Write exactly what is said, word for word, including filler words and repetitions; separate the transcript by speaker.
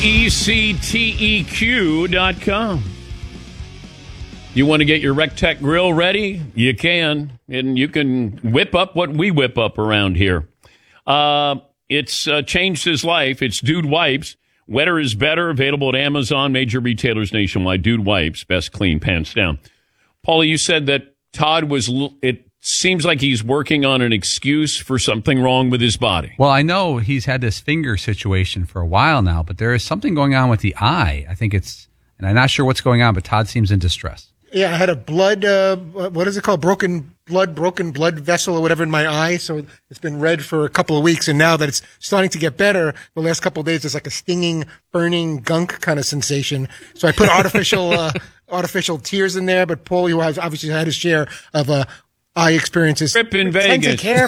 Speaker 1: E C T E Q dot com. You want to get your Rectech grill ready? You can. And you can whip up what we whip up around here. Uh, it's uh, changed his life. It's Dude Wipes. Wetter is better. Available at Amazon, major retailers nationwide. Dude Wipes. Best clean, pants down. Paulie, you said that Todd was, it seems like he's working on an excuse for something wrong with his body.
Speaker 2: Well, I know he's had this finger situation for a while now, but there is something going on with the eye. I think it's, and I'm not sure what's going on, but Todd seems in distress.
Speaker 3: Yeah, I had a blood, uh, what is it called? Broken blood, broken blood vessel or whatever in my eye. So it's been red for a couple of weeks. And now that it's starting to get better, the last couple of days, there's like a stinging, burning gunk kind of sensation. So I put artificial, uh, artificial tears in there. But Paul, who has obviously had his share of, uh, eye experiences.
Speaker 1: Trip in
Speaker 3: Tend to
Speaker 1: Vegas.
Speaker 3: care